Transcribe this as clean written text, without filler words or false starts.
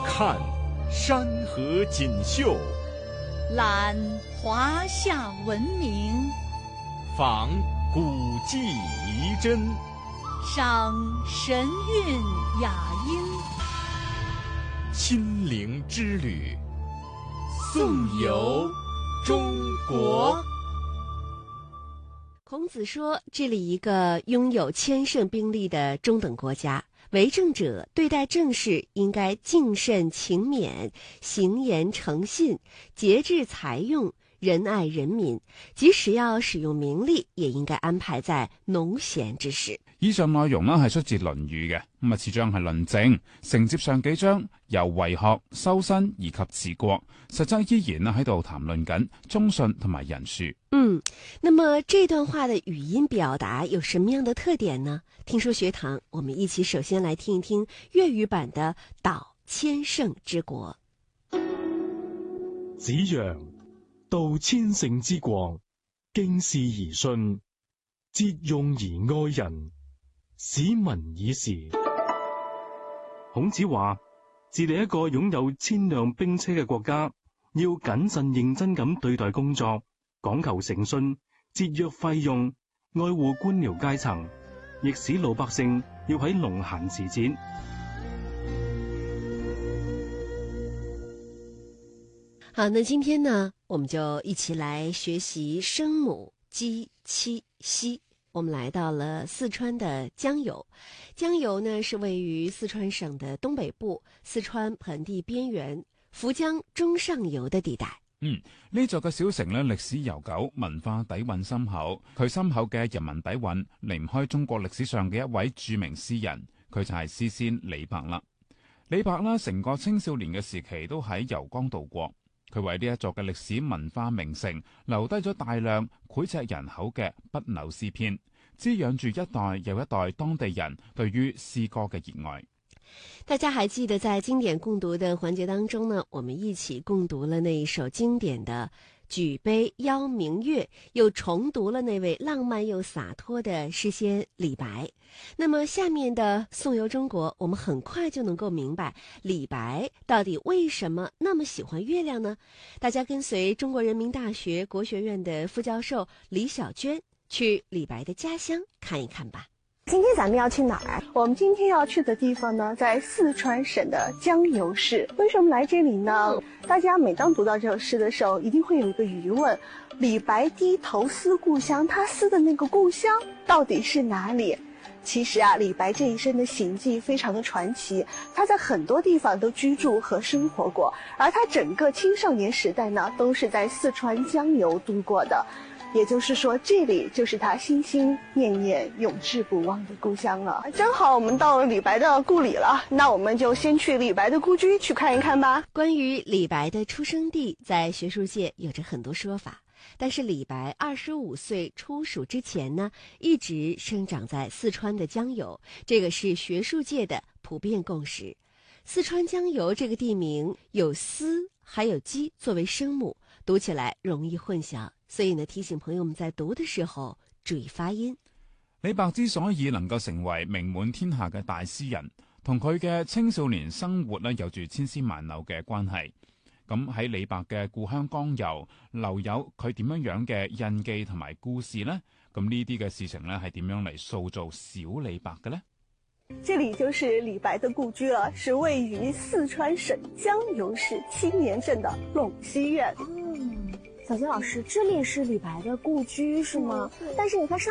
看山河锦绣， 览华夏文明， 访古迹遗珍， 赏神韵雅音。 亲临之旅，颂游中国。 孔子说，治理一个拥有千乘兵力的中等国家，为政者对待政事应该敬慎勤勉，行言诚信，节制财用，仁爱人民，即使要使用名利，也應該安排在農閒之時。 以上內容係出自《論語》嘅，咁次章係論政，承接上幾章由為學、修身以及治國，實則依然喺度談論緊忠信同埋仁恕。 那麼這段話的語音表達有什麼樣的特點呢？聽說學堂，我們一起首先來聽一聽粵語版的《導千乘之國》。 子曰：道千乘之國，敬事而信，節用而愛人，使民以時。孔子話，治理一個擁有千輛兵車嘅國家，要謹慎認真咁對待工作，講求誠信，節約費用，愛護官僚階層，亦使老百姓要喺農閒時節。 好，那今天呢，我們就一起來學習聲母雞、七、西。我們來到了四川的江油。江油呢，是位於四川省的東北部，四川盆地邊緣，涪江中上游的地帶。 呢座嘅小城呢，歷史悠久，文化底蘊深厚。佢深厚嘅人文底蘊，離唔開中國歷史上嘅一位著名詩人，佢就係詩仙李白啦。李白啦，成個青少年嘅時期都喺油江度過。佢為呢一座嘅歷史文化名城留低咗大量膾炙人口嘅不朽詩篇，滋養住一代又一代當地人對於詩歌嘅熱愛。 大家還記得在經典共讀的環節當中呢，我們一起共讀了那一首經典的舉杯邀明月，又重讀了那位浪漫又灑脫的詩仙李白。那麼下面的頌遊中國，我們很快就能夠明白李白到底為什麼那麼喜歡月亮呢？大家跟隨中國人民大學國學院的副教授李小娟去李白的家鄉看一看吧。 今天咱們要去哪兒？我們今天要去的地方呢，在四川省的江油市。為什麼來這裡呢？大家每當讀到這首詩的時候，一定會有一個疑問：李白低頭思故鄉，他思的那個故鄉到底是哪裡？其實啊，李白這一生的行跡非常的傳奇，他在很多地方都居住和生活過，而他整個青少年時代呢，都是在四川江油度過的。也就是說，這裡就是他心心念念、永志不忘的故鄉了。正好我們到了李白的故里了，那我們就先去李白的故居去看一看吧。 關於李白的出生地，在學術界有着很多說法，但是李白25歲出蜀之前呢，一直生長在四川的江油，這個是學術界的普遍共識。四川江油這個地名有思還有雞作為聲母，讀起來容易混淆，所以呢，提醒朋友們在讀的時候注意發音。 李白之所以能夠成為名滿天下嘅大詩人，同佢嘅青少年生活呢有住千絲萬縷嘅關係。咁喺李白嘅故鄉江油留有佢點樣嘅印記同埋故事呢？咁呢啲嘅事情呢係點樣嚟塑造小李白嘅呢？ 這裡就是李白的故居了，是位於四川省江油市青年鎮的隴西苑。 小娟老師，這裡是李白的故居是嗎？但是你看上